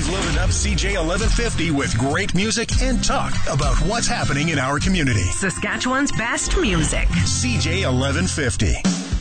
is loaded up CJ 1150 with great music and talk about what's happening in our community. Saskatchewan's best music. CJ 1150.